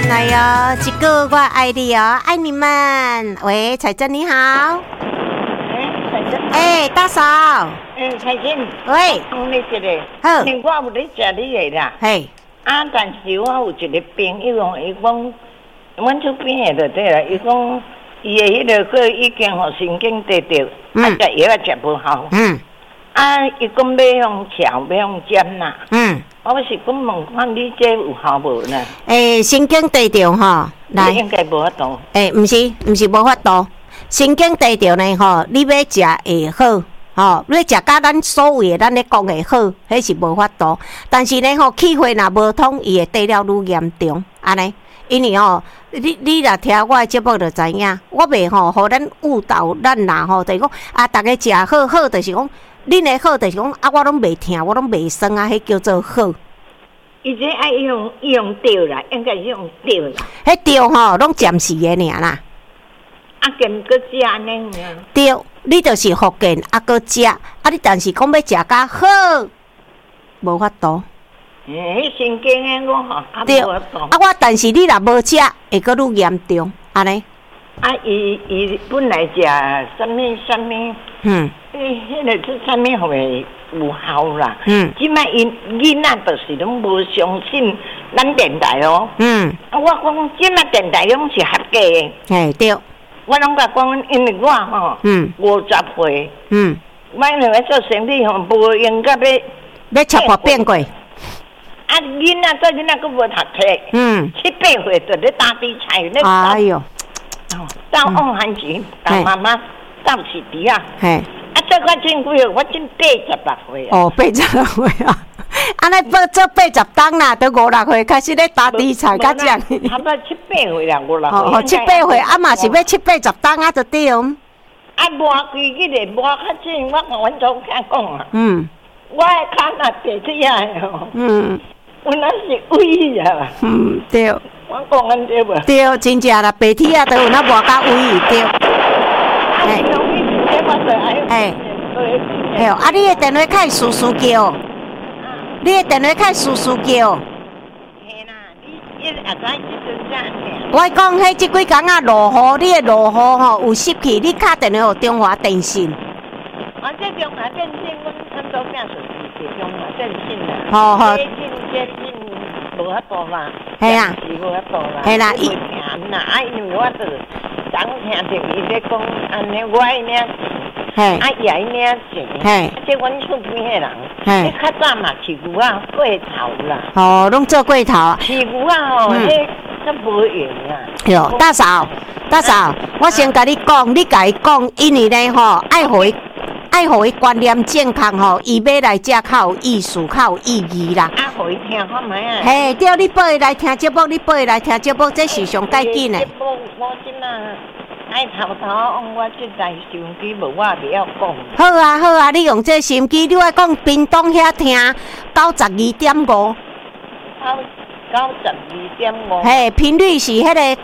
来哟，一个我爱你哦，爱你们。喂，彩珍你好。 彩珍。 大嫂。 彩珍。 喂。 讲你一个。 好。 我有咧食你的啦。 嘿。 但是我有一个朋友，伊讲，阮厝边的就对啦。伊讲，伊的迄个个已经互神经跌掉，食药也食无效。伊讲要用桥，要用针啦。我是讲问看你这有效无呢？ 神经低调吼，来。 应该无法度。 毋是无法度。神经低调呢吼，你要食会好。吼，你食甲咱所有的咱咧讲会好，迄是无法度。但是呢吼，气血若无通，伊会低了愈严重，安尼。因为吼，你若听我的节目就知影，我袂吼，互咱误导咱啦吼，就是讲逐个食好好，就是讲恁的好，就是讲我拢袂疼，我拢袂酸啊，迄叫做好。 伊这爱用对啦，应该是用对啦。 迄对吼，拢暂时的尔啦。 健搁食安尼尔。 对，你就是福建搁食，你但是讲要食甲好，无法度。 神经的我吼， 对，我但是你若无食，会搁愈严重，安尼。 伊本来食啥物，迄个是啥物会有效啦。即摆因囡仔就是拢无相信咱电台哦。我讲即摆电台拢是合格的。 对。 我拢甲讲，因为我吼，50岁，摆两个做生意吼，无用甲要切破变过。 囡仔做囡仔佫无读册，7、8岁就咧打比赛咧。 哎哟， 到往汉钱，甲妈妈斗市猪啊。做我真几岁？我真86岁啊。 86岁啊！安尼做80档啦，都5、6岁开始咧打比赛，甲这样。 差不多7、8岁啦，5、6岁。 7、8岁，嘛是要7、80档啊，就对。 磨规矩咧，磨较紧，我甲阮祖囝讲啊。我的脚若跌起来吼。我那是威啊！ 对。 我讲安对无？ 对，真正啦，白铁啊，都有那磨甲威对。你的电话开叔叔叫，你的电话开叔叔叫。 嘿啦，你也知即阵啥听？ 我讲，迄即几工啊，落雨，你的落雨吼有湿气，你打电话互中华电信。 这中华电信，阮祖囝就是中华电信啦。 好。接近无法度啦。 系啊。 是无法度啦。 系啦， 伊听啦，因为我就昨听着伊咧讲，安尼我爱领钱，伊爱领钱。即阮厝边的人，你较早嘛饲牛啊过头啦。 拢做过头。 饲牛啊吼，迄较无用啊。 哟，大嫂，我先甲你讲，你甲伊讲，因为咧吼，爱互伊观念健康吼，伊要来遮较有意思，较有意义啦。 互伊听看觅啊。 嘿，对，你报伊来听节目，这是上紧紧的。 我即马爱偷用我这台收音机，无我袂晓讲。 好啊，你用这收音机，你爱讲屏东遐听92.5。 92.5。 嘿，频率是迄个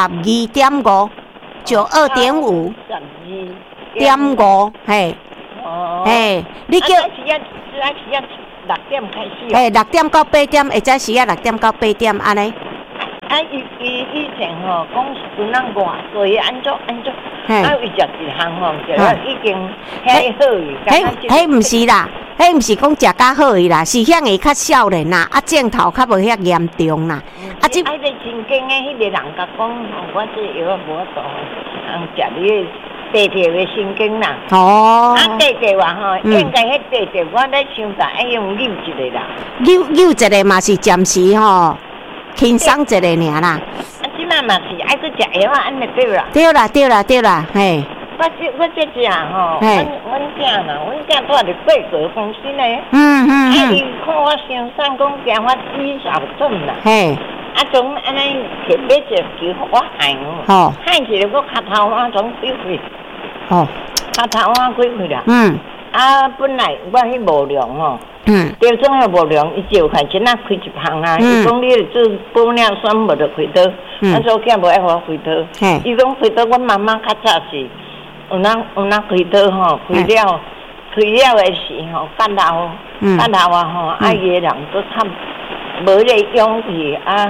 92.5，92.5。12.5，嘿。嘿，你叫。 是6点开始。 6点到8点，或者是6点到8点安尼。 伊以前吼讲有人外做安怎，伊食一项吼，就已经遐好。 迄毋是啦，迄毋是讲食较好伊啦，是遐个较少年啦，镜头较无遐严重啦。 即爱咧神经的迄个人甲讲，我这药无度，食你地条的神经啦。地条啊吼，应该迄地条，我咧想着爱用扭一个啦。 扭一个嘛是暂时吼。轻松一个尔啦。 即摆嘛是爱去食药啊，安尼对啦。 对啦，嘿。 我这食吼，阮囝啦，阮囝住伫贵格公司呢。伊看我身上讲惊我肌少症啦。 嘿。 从安尼摕买一支互我害哦。害一个我脚头啊，从几岁？脚头啊几岁啦？本来我迄无良吼。调整遐无良，伊就开真开一项啊！伊讲你做玻尿酸无得开刀，做囝无爱互我开刀。伊讲开刀，阮妈妈较早是有人开刀吼，开了的是吼，干老啊吼，伊个人都较无咧勇气啊，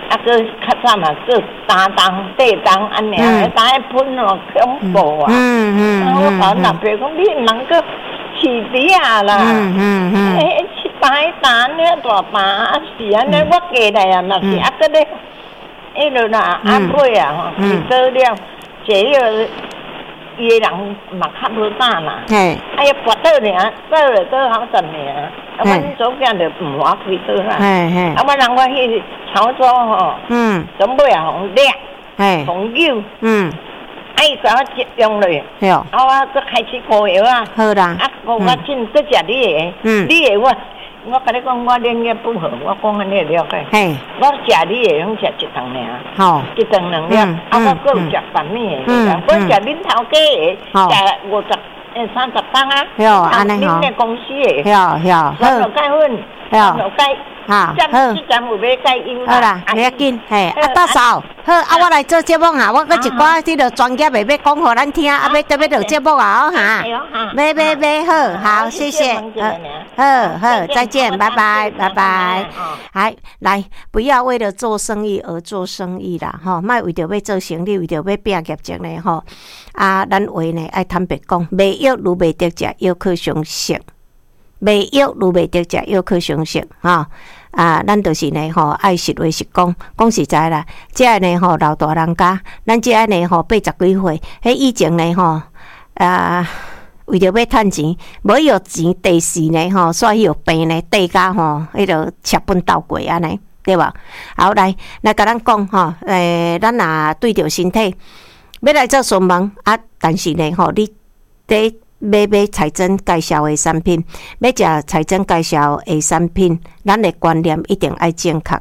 个较早嘛，做担当、地当安尼啊，当迄喷哦恐怖啊！我讲那边讲，你唔能够饲猪啊啦！饲蛋呢大班啊是安尼，我家来啊嘛是啊个咧，迄落啦阿妹啊吼，是做了，坐了。伊个人嘛较无胆啦，哎呀，跋倒尔，倒好阵尔，啊，阮祖囝就唔话开倒啦，啊，我人我去潮州吼，准备啊红掠，红油，啊，伊甲我接用咧，啊，我搁开始烤药啊， 好啦， 啊，我真搁食你个，你个我甲你讲，我练个不好，我讲安尼了解。我食你个，拢食一顿尔，一顿两粒，啊，我搁有食饭面个，我食恁头家个，食50、30档啊，恁个公司个，我就改粉，我就改。这阵有要改油好啦，不要紧，大嫂，好，我来做节目哈，我搁一寡这个专业的要讲互咱听，要做节目啊，哈，买，好，谢谢，好，再见，拜拜，来，不要为了做生意而做生意啦，吼，莫为着要做生意，为着要拼业绩呢，吼，啊，咱话呢爱坦白讲，未育如未得食，又可相识。未育如未得食，又可相识吼。啊，咱就是呢吼，爱实话实讲，讲实在啦。这个呢吼，老大人家，咱这个呢吼，80几岁，迄以前呢吼，为着要趁钱，无有钱，第四呢吼，所以有病呢，地家吼，迄个吃本倒过安尼，对吧？好，来甲咱讲吼，咱若对着身体，要来做询问啊，但是呢吼，你得。买彩珍介绍的产品，要食彩珍介绍的产品，咱的观念一定要正确，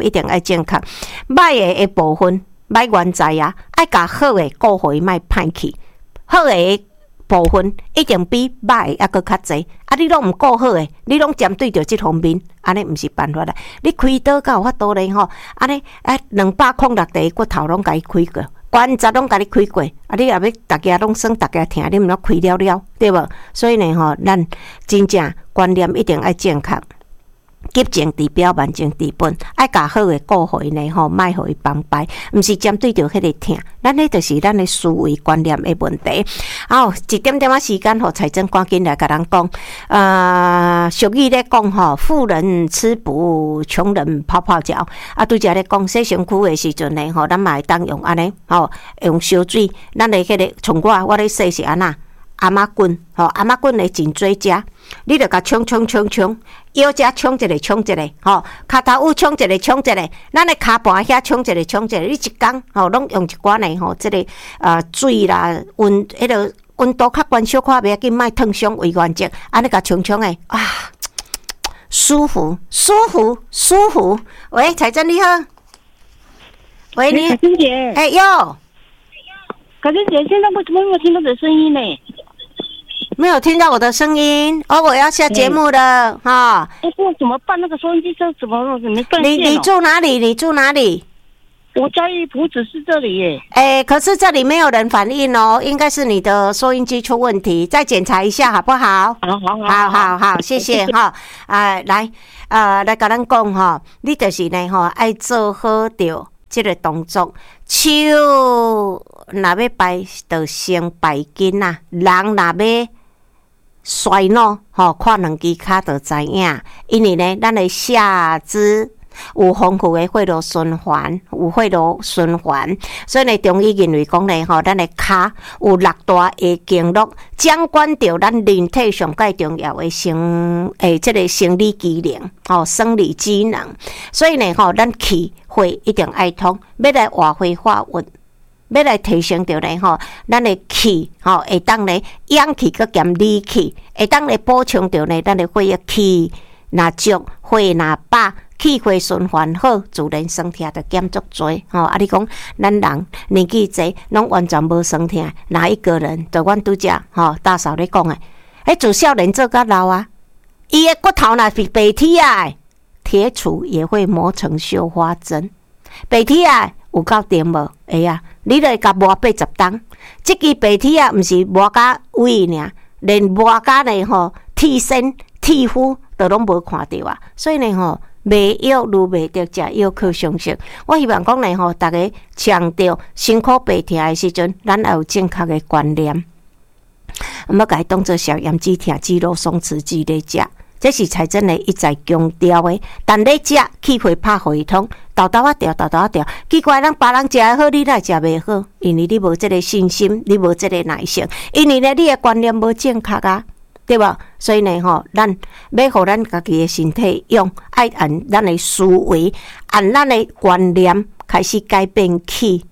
歹的部分，歹原材啊，爱甲好的顾互伊莫歹去，好的部分一定比歹的还佫较济。啊，你拢毋顾好的，你拢针对着即方面，安尼毋是办法啦。你开刀甲有法度咧吼，安尼206块骨头拢甲伊开过。关节拢甲你开过，啊！你也要大家拢算大家听，你毋要开了，对无？所以呢，吼，咱真正观念一定要正确，急症治标，慢症治本，爱甲好诶顾互伊呢，吼，莫互伊崩败，毋是针对着迄个疼，咱迄就是咱诶思维观念诶问题。好，一点点时间，互财政赶紧来甲咱讲，俗语咧讲吼，富人吃补，穷人泡泡脚。啊，拄则咧讲洗身躯诶时阵呢，吼，咱嘛会当用安尼，吼，用烧水，咱诶迄个从我咧洗是安那。阿妈棍，吼，阿妈棍的真做食，你着甲冲，腰只冲一个，吼，骹头有冲一个，咱的骹盘遐冲一个，你一工吼，拢用一寡呢，吼，这个水啦，迄个温度较悬小可袂要紧，莫烫伤为原则，安尼甲冲的啊，舒服。喂，彩珍你好，喂你， 彩珍姐， 哟， 彩珍姐，现在为什么没有听到你的声音呢？ 没有听到我的声音我要下节目了哈。 这怎么办？那个收音机这怎么没断线？ 你住哪里？ 我嘉义埔子是这里耶。 可是这里没有人反映哦，应该是你的收音机出问题，再检查一下好不好？好，谢谢哈。来甲咱讲哈，你就是呢哈，爱做好着这个动作，手若要排就先排筋呐，人若要衰老吼，看两支脚就知影，因为呢，咱的下肢有丰富的血液循环，所以呢，中医认为讲呢，吼，咱的脚有6大的经络，掌管着咱人体上介重要的这个生理机能，生理机能，所以呢，吼，咱气血一定爱通，要来活血化运。要来提升着呢吼，咱的气会当呢阳气佮兼理气，会当来补充着呢咱的血液气若足，血若饱，气血循环好，自然酸痛就减足多啊！你讲咱人年纪济，拢完全无酸痛，哪一个人？就阮拄则大嫂咧讲诶，自少年做到老啊，伊的骨头若是白铁啊，铁杵也会磨成绣花针，白铁啊。有够甜无？会啊！你来甲磨80担，即支白铁啊，毋是磨甲位尔，连磨甲呢吼，铁身、铁肤都拢无看到啊！所以呢吼， 卖药愈卖着食药靠常识。我希望讲咧吼，大家强调辛苦白疼的时阵，咱也有正确的观念，毋要家当做消炎止疼、肌肉松弛剂咧食。这是财政的一再强调的，但你食气会拍回通，豆豆啊调，豆豆啊调，奇怪，咱别人食得好，你哪食袂好？因为你无这个信心，你无这个耐性，因为呢，你的观念无正确啊，对吧？所以呢，咱要互咱家己的身体用，爱按咱的思维，按咱的观念开始改变起，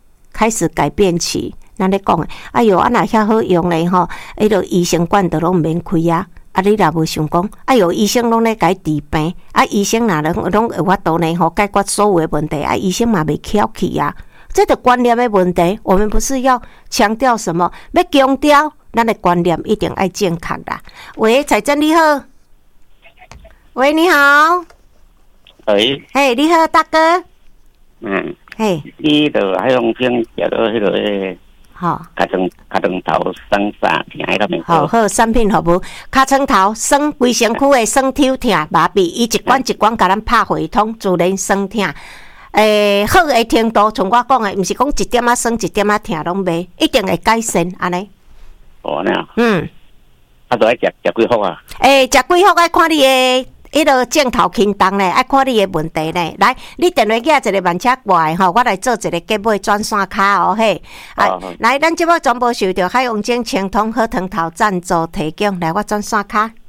咱咧讲的，哎哟，啊若遐好用咧迄个医生馆都拢毋免开啊。啊，你若无想讲，哎哟，医生拢咧甲伊治病，啊，医生若拢有法度呢解决所有的问题，啊，医生嘛袂翘起啊，这个观念的问题，我们不是要强调什么，要强调咱的观念一定爱正确啦。喂，财政你好，喂，你好， 喂， 嘿，你好，大哥，嘿， 你著迄种先食到迄个。 好， 卡床头酸啥疼迄个面。 好，产品服务，卡床头酸，规身躯的酸抽疼、麻痹，伊一管一管甲咱拍回通，自然酸疼。好的程度，像我讲的，毋是讲一点仔酸，一点仔疼拢袂，一定会改善安尼。 哦，那。啊，都爱食几盒啊？ 食几盒爱看你的。迄个镜头轻重咧，爱看你的问题咧。来，你电话寄一个慢车过来吼，我来做一个结尾转线卡哦嘿。来，咱节目全部受到海洋精清通好汤头赞助提供，来我转线卡。